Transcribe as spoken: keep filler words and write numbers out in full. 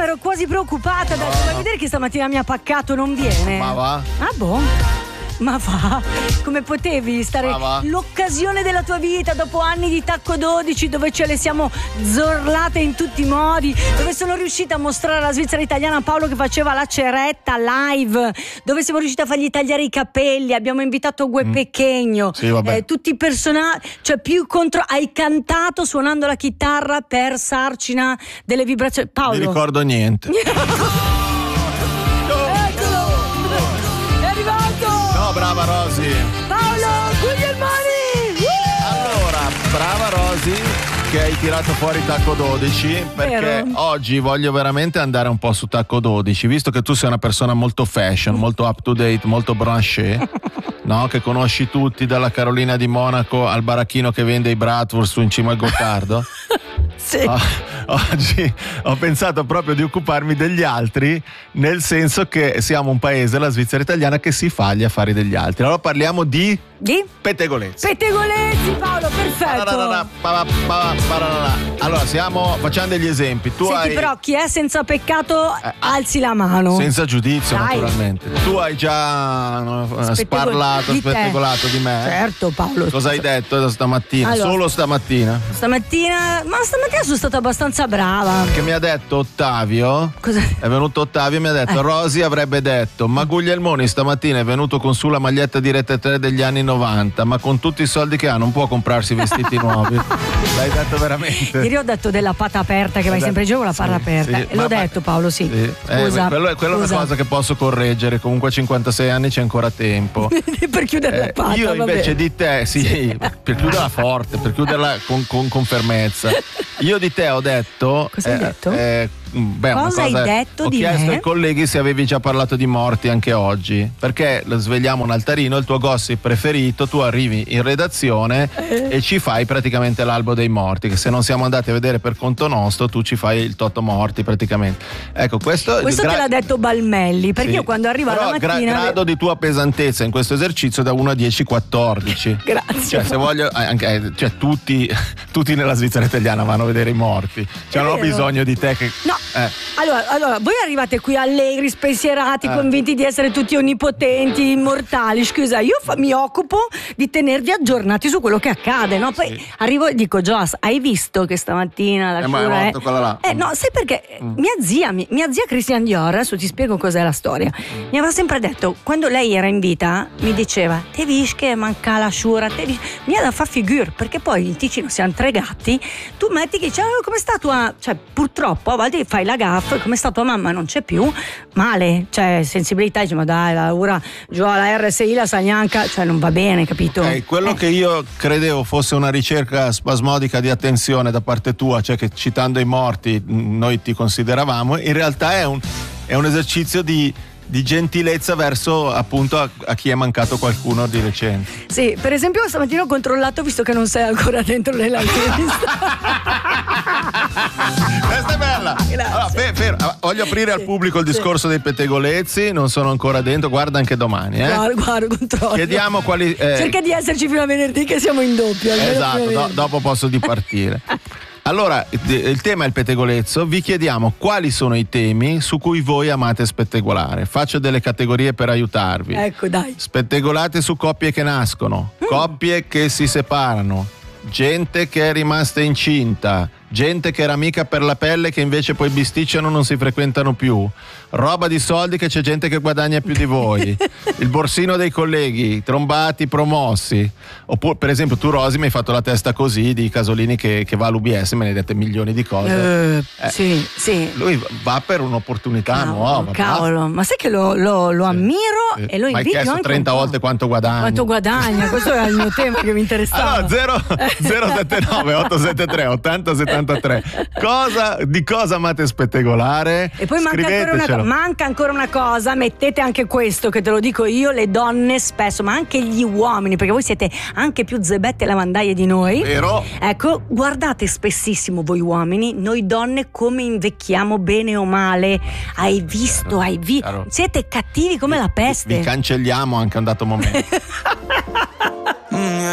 ero quasi preoccupata. Dai, vai a vedere che stamattina mi ha paccato, non viene. Ma va? Ah, boh. Ma va, come potevi stare l'occasione della tua vita dopo anni di Tacco dodici, dove ce le siamo zorlate in tutti i modi, dove sono riuscita a mostrare alla Svizzera italiana Paolo che faceva la ceretta live, dove siamo riusciti a fargli tagliare i capelli, abbiamo invitato Gue mm. Pechegno, sì, eh, tutti i personaggi, cioè più contro, hai cantato suonando la chitarra per Sarcina delle vibrazioni. Paolo, non mi ricordo niente. Brava Rosy. Paolo Guglielmoni. Allora, brava Rosy che hai tirato fuori Tacco dodici, perché Vero. Oggi voglio veramente andare un po' su Tacco dodici, visto che tu sei una persona molto fashion, molto up to date, molto branché, no? Che conosci tutti, dalla Carolina di Monaco al baracchino che vende i bratwurst in cima al Gottardo. Sì. Oh, oggi ho pensato proprio di occuparmi degli altri, nel senso che siamo un paese, la Svizzera italiana, che si fa gli affari degli altri. Allora parliamo di Di? pettegolezzi. Pettegolezzi, Paolo, perfetto. Allora, siamo, facciamo degli esempi. Tu Senti, hai, però chi è senza peccato eh, alzi la mano. Senza giudizio, Dai. Naturalmente. Tu hai già uh, Spettegol- sparlato, di spettegolato di me. Certo, Paolo. Cosa hai detto stamattina? Allora, Solo stamattina? Stamattina, ma stamattina sono stata abbastanza brava. Che mi ha detto Ottavio. Cosa? È venuto Ottavio e mi ha detto eh. Rosy avrebbe detto: ma Guglielmoni stamattina è venuto con su la maglietta di Rete tre degli anni novanta, ma con tutti i soldi che ha non può comprarsi vestiti nuovi. L'hai detto veramente? Ieri ho detto della pata aperta, che vai sempre in giro con la pata sì, aperta. sì. L'ho ma, detto, Paolo, sì. sì. Scusa. Eh, quello, quello scusa. è una cosa che posso correggere. Comunque a cinquantasei anni c'è ancora tempo. Per chiudere eh, la pata. Io invece vabbè. di te, sì, sì, per chiuderla forte, per chiuderla con, con, con fermezza. Io di te ho detto. Cosa hai eh, detto? Eh, Beh, cosa, cosa hai detto ho di chiesto me? ai colleghi se avevi già parlato di morti anche oggi, perché lo svegliamo un altarino, il tuo gossip preferito, tu arrivi in redazione eh. e ci fai praticamente l'albo dei morti, che se non siamo andati a vedere per conto nostro tu ci fai il toto morti praticamente. Ecco, questo questo gra- te l'ha detto Balmelli, perché sì. io quando arrivo Però alla mattina gra- grado di tua pesantezza in questo esercizio da uno a dieci quattordici. Grazie. Cioè, se voglio anche, cioè tutti tutti nella Svizzera italiana vanno a vedere i morti, cioè non ho bisogno di te che no eh. allora Allora, voi arrivate qui allegri, spensierati, eh. convinti di essere tutti onnipotenti, immortali. Scusa, io fa- mi occupo di tenervi aggiornati su quello che accade, no? Poi sì. arrivo e dico: Joas, hai visto che stamattina la eh, ma è morto quella là. Eh no, sai perché? Mm. Mia zia, mia zia Christian Dior, adesso ti spiego cos'è la storia. Mm. Mi aveva sempre detto, quando lei era in vita, mi diceva: te vis che manca la sciura, te vis... mi ha da fa figure, perché poi in Ticino siamo tre gatti, tu metti che dice: oh, come sta tua, cioè purtroppo a volte fai la gaffa, come sta tua mamma non c'è più, male, cioè sensibilità, dice: ma dai, la ora giù alla R S I la Sagnanca, cioè non va bene, capito? Eh, quello eh. che io credevo fosse una ricerca spasmodica di attenzione da parte tua, cioè che citando i morti noi ti consideravamo, in realtà è un, è un esercizio di di gentilezza verso appunto a, a chi è mancato qualcuno di recente. Sì, per esempio stamattina ho controllato, visto che non sei ancora dentro nell'intervista. Questa è bella. Allora, fer, fer, voglio aprire sì, al pubblico il discorso sì. dei pettegolezzi, non sono ancora dentro, guarda anche domani. Eh. Guarda, guarda, controllo. Chiediamo quali. Eh... Cerca di esserci fino a venerdì che siamo in doppio. Esatto, do, dopo posso dipartire. Allora, il tema è il pettegolezzo. Vi chiediamo quali sono i temi su cui voi amate spettegolare. Faccio delle categorie per aiutarvi. Ecco, dai. Spettegolate su coppie che nascono, mm. coppie che si separano, gente che è rimasta incinta, gente che era amica per la pelle che invece poi bisticciano e non si frequentano più, roba di soldi che c'è gente che guadagna più di voi, il borsino dei colleghi, trombati, promossi, oppure per esempio tu Rosy mi hai fatto la testa così di Casolini che, che va all'U B S, me ne hai dette milioni di cose. Uh, eh, sì, sì. Lui va per un'opportunità cavolo, nuova. Cavolo, ma sai che lo, lo, lo sì, ammiro sì. e lo invidio. Ma hai chiesto anche trenta volte quanto guadagna. Quanto guadagna, questo era il mio tema che mi interessava. Allora, zero sette nove otto sette tre otto zero sette tre Cosa, di cosa amate spettegolare? E poi manca ancora, una, manca ancora una cosa, mettete anche questo che te lo dico io, le donne spesso, ma anche gli uomini, perché voi siete anche più zebette e lavandaie di noi. Vero? Ecco, guardate spessissimo voi uomini, noi donne come invecchiamo bene o male. Hai visto, chiaro, hai visto. Siete cattivi come vi, la peste. Vi cancelliamo anche un dato momento.